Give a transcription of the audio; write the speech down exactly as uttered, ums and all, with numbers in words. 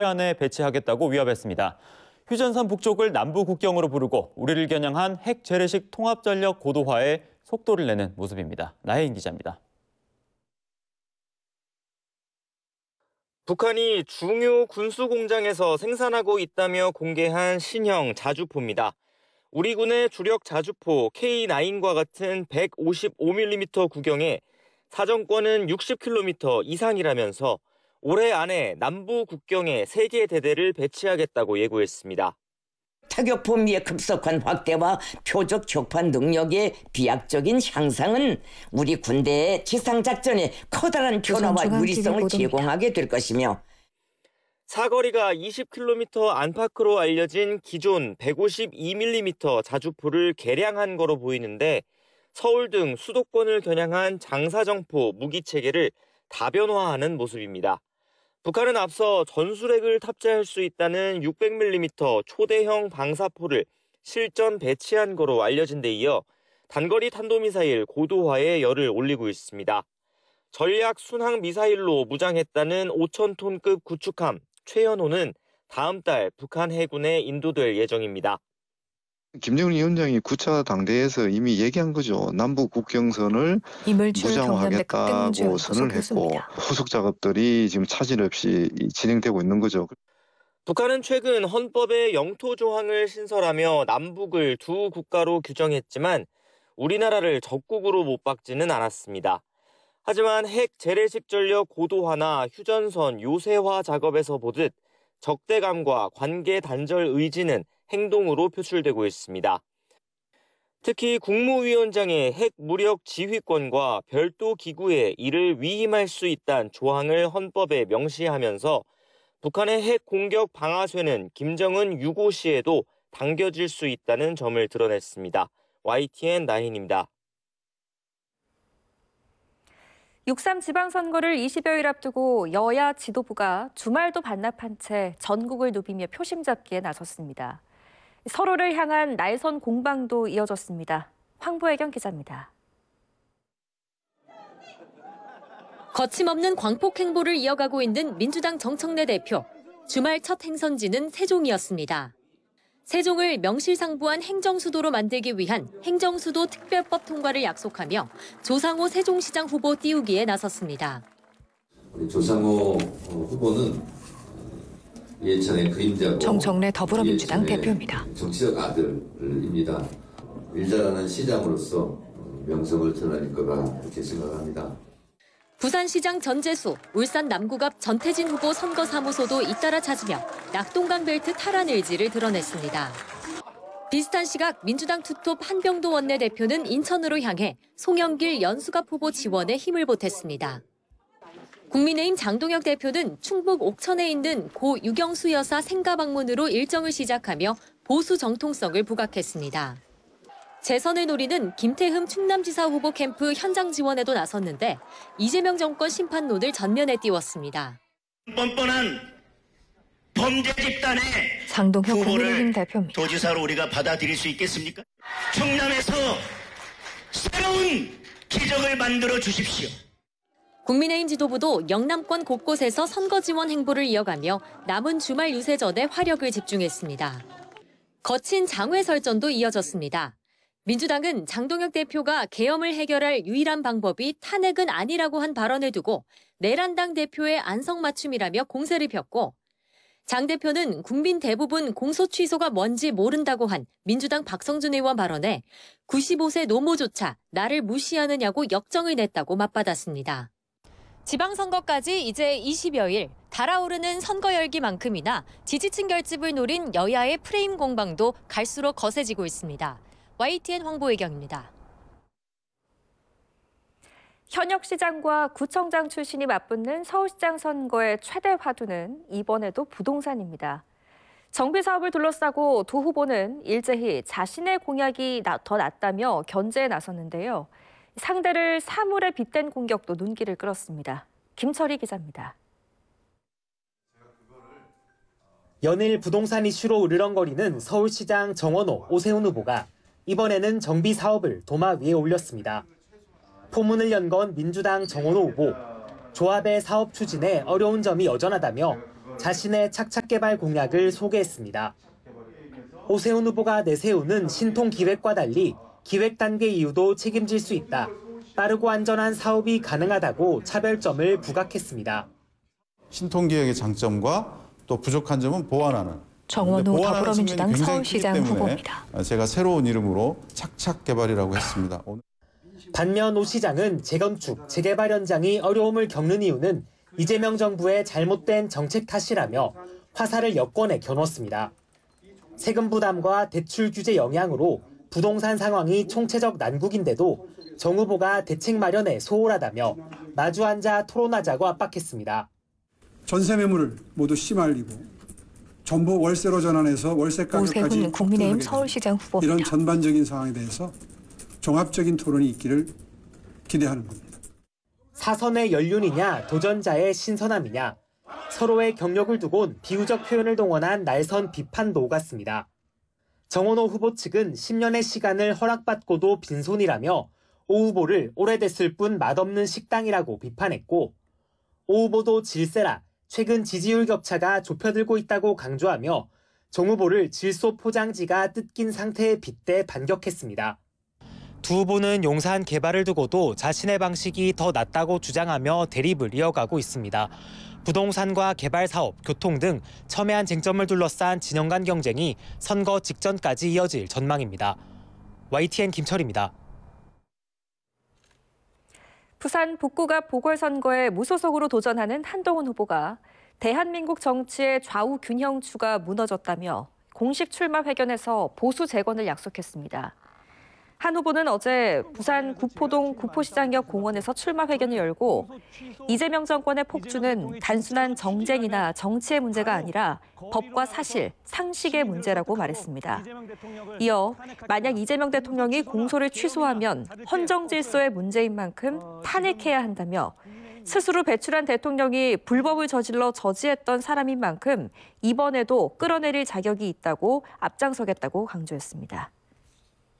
안에 배치하겠다고 위협했습니다. 휴전선 북쪽을 남부 국경으로 부르고 우리를 겨냥한 핵 재래식 통합전력 고도화에 속도를 내는 모습입니다. 나혜인 기자입니다. 북한이 중요 군수공장에서 생산하고 있다며 공개한 신형 자주포입니다. 우리 군의 주력 자주포 케이 나인과 같은 백오십오 밀리미터 구경에 사정권은 육십 킬로미터 이상이라면서 올해 안에 남부 국경에 세 개 대대를 배치하겠다고 예고했습니다. 타격 범위의 급속한 확대와 표적 격파 능력의 비약적인 향상은 우리 군대의 지상작전에 커다란 변화와 유리성을 제공하게 될 것이며 사거리가 이십 킬로미터 안팎으로 알려진 기존 백오십이 밀리미터 자주포를 개량한 거로 보이는데 서울 등 수도권을 겨냥한 장사정포 무기체계를 다변화하는 모습입니다. 북한은 앞서 전술핵을 탑재할 수 있다는 육백 밀리미터 초대형 방사포를 실전 배치한 거로 알려진 데 이어 단거리 탄도미사일 고도화에 열을 올리고 있습니다. 전략 순항 미사일로 무장했다는 오천 톤급 구축함 최연호는 다음 달 북한 해군에 인도될 예정입니다. 김정은 위원장이 구 차 당대에서 이미 얘기한 거죠. 남북 국경선을 무장화하겠다고 선을 했고 후속 작업들이 지금 차질 없이 진행되고 있는 거죠. 북한은 최근 헌법에 영토 조항을 신설하며 남북을 두 국가로 규정했지만 우리나라를 적국으로 못 박지는 않았습니다. 하지만 핵 재래식 전력 고도화나 휴전선 요새화 작업에서 보듯 적대감과 관계 단절 의지는 행동으로 표출되고 있습니다. 특히 국무위원장의 핵 무력 지휘권과 별도 기구에 이를 위임할 수 있다는 조항을 헌법에 명시하면서 북한의 핵 공격 방아쇠는 김정은 유고 시에도 당겨질 수 있다는 점을 드러냈습니다. 와이티엔 나인입니다. 육삼 지방선거를 이십여일 앞두고 여야 지도부가 주말도 반납한 채 전국을 누비며 표심 잡기에 나섰습니다. 서로를 향한 날선 공방도 이어졌습니다. 황보혜경 기자입니다. 거침없는 광폭 행보를 이어가고 있는 민주당 정청래 대표. 주말 첫 행선지는 세종이었습니다. 세종을 명실상부한 행정수도로 만들기 위한 행정수도 특별법 통과를 약속하며 조상호 세종시장 후보 띄우기에 나섰습니다. 우리 조상호 후보는 예천의 그림자고 정청래 더불어민주당 대표입니다. 정치적 아들입니다. 일 잘하는 시장으로서 명성을 드러낼 거라 이렇게 생각합니다. 부산시장 전재수, 울산 남구 앞 전태진 후보 선거사무소도 잇따라 찾으며 낙동강 벨트 탈환 의지를 드러냈습니다. 비슷한 시각 민주당 투톱 한병도 원내대표는 인천으로 향해 송영길 연수갑 후보 지원에 힘을 보탰습니다. 국민의힘 장동혁 대표는 충북 옥천에 있는 고 유경수 여사 생가 방문으로 일정을 시작하며 보수 정통성을 부각했습니다. 재선을 노리는 김태흠 충남지사 후보 캠프 현장 지원에도 나섰는데 이재명 정권 심판론을 전면에 띄웠습니다. 뻔뻔한 범죄 집단의 장동혁 후보를 국민의힘 대표입니다. 도지사로 우리가 받아들일 수 있겠습니까? 충남에서 새로운 기적을 만들어 주십시오. 국민의힘 지도부도 영남권 곳곳에서 선거 지원 행보를 이어가며 남은 주말 유세전에 화력을 집중했습니다. 거친 장외 설전도 이어졌습니다. 민주당은 장동혁 대표가 계엄을 해결할 유일한 방법이 탄핵은 아니라고 한 발언을 두고 내란당 대표의 안성맞춤이라며 공세를 폈고 장 대표는 국민 대부분 공소 취소가 뭔지 모른다고 한 민주당 박성준 의원 발언에 구십오 세 노모조차 나를 무시하느냐고 역정을 냈다고 맞받았습니다. 지방선거까지 이제 이십여일, 달아오르는 선거 열기만큼이나 지지층 결집을 노린 여야의 프레임 공방도 갈수록 거세지고 있습니다. 와이티엔 황보혜경입니다. 현역 시장과 구청장 출신이 맞붙는 서울시장 선거의 최대 화두는 이번에도 부동산입니다. 정비 사업을 둘러싸고 두 후보는 일제히 자신의 공약이 더 낫다며 견제에 나섰는데요. 상대를 사물에 빗댄 공격도 눈길을 끌었습니다. 김철희 기자입니다. 연일 부동산 이슈로 으르렁거리는 서울시장 정원호, 오세훈 후보가 이번에는 정비 사업을 도마 위에 올렸습니다. 포문을 연 건 민주당 정원호 후보. 조합의 사업 추진에 어려운 점이 여전하다며 자신의 착착개발 공약을 소개했습니다. 오세훈 후보가 내세우는 신통기획과 달리 기획 단계 이후도 책임질 수 있다. 빠르고 안전한 사업이 가능하다고 차별점을 부각했습니다. 신통기획의 장점과 또 부족한 점은 보완하는. 정원호 더불어민주당 서울시장 후보입니다. 제가 새로운 이름으로 착착개발이라고 했습니다. 반면 오 시장은 재건축, 재개발 현장이 어려움을 겪는 이유는 이재명 정부의 잘못된 정책 탓이라며 화살을 여권에 겨눴습니다. 세금 부담과 대출 규제 영향으로 부동산 상황이 총체적 난국인데도 정 후보가 대책 마련에 소홀하다며 마주 앉아 토론하자고 압박했습니다. 전세 매물을 모두 씨말리고 전부 월세로 전환해서 월세 가격까지 오세훈 국민의힘 서울시장 후보입니다. 이런 전반적인 상황에 대해서 종합적인 토론이 있기를 기대하는 겁니다. 사선의 연륜이냐 도전자의 신선함이냐 서로의 경력을 두곤 비유적 표현을 동원한 날선 비판도 오갔습니다. 정원호 후보 측은 십 년의 시간을 허락받고도 빈손이라며 오 후보를 오래됐을 뿐 맛없는 식당이라고 비판했고 오 후보도 질세라 최근 지지율 격차가 좁혀들고 있다고 강조하며 정 후보를 질소 포장지가 뜯긴 상태에 빗대 반격했습니다. 두 후보는 용산 개발을 두고도 자신의 방식이 더 낫다고 주장하며 대립을 이어가고 있습니다. 부동산과 개발 사업, 교통 등 첨예한 쟁점을 둘러싼 진영 간 경쟁이 선거 직전까지 이어질 전망입니다. 와이티엔 김철입니다. 부산 북구갑 보궐선거에 무소속으로 도전하는 한동훈 후보가 대한민국 정치의 좌우 균형추가 무너졌다며 공식 출마 회견에서 보수 재건을 약속했습니다. 한 후보는 어제 부산 구포동 구포시장역 공원에서 출마 회견을 열고 이재명 정권의 폭주는 단순한 정쟁이나 정치의 문제가 아니라 법과 사실, 상식의 문제라고 말했습니다. 이어 만약 이재명 대통령이 공소를 취소하면 헌정 질서의 문제인 만큼 탄핵해야 한다며 스스로 배출한 대통령이 불법을 저질러 저지했던 사람인 만큼 이번에도 끌어내릴 자격이 있다고 앞장서겠다고 강조했습니다.